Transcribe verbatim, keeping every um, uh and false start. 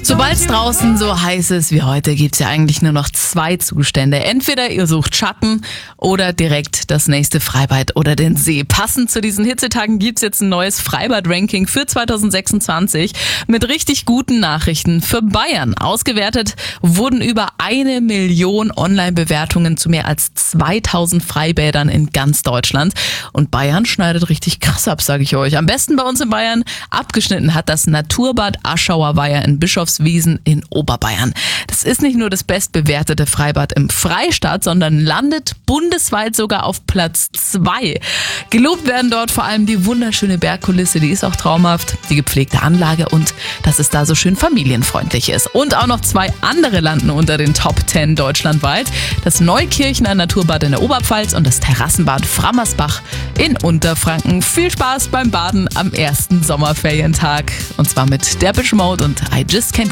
Sobald es draußen so heiß ist wie heute, gibt es ja eigentlich nur noch zwei Zustände. Entweder ihr sucht Schatten oder direkt das nächste Freibad oder den See. Passend zu diesen Hitzetagen gibt es jetzt ein neues Freibad-Ranking für zwanzig sechsundzwanzig mit richtig guten Nachrichten für Bayern. Ausgewertet wurden über eine Million Online-Bewertungen zu mehr als zweitausend Freibädern in ganz Deutschland. Und Bayern schneidet richtig krass ab, sage ich euch. Am besten bei uns in Bayern abgeschnitten hat das Naturbad Aschauer Weiher in Bischofswiesen in Oberbayern. Das ist nicht nur das bestbewertete Freibad im Freistaat, sondern landet bundesweit sogar auf Platz zwei. Gelobt werden dort vor allem die wunderschöne Bergkulisse, die ist auch traumhaft, die gepflegte Anlage und dass es da so schön familienfreundlich ist. Und auch noch zwei andere landen unter den Top zehn deutschlandweit. Das Neukirchner Naturbad in der Oberpfalz und das Terrassenbad Frammersbach in Unterfranken. Viel Spaß beim Baden am ersten Sommerferientag. Und zwar mit Depeche Mode und I Just Can't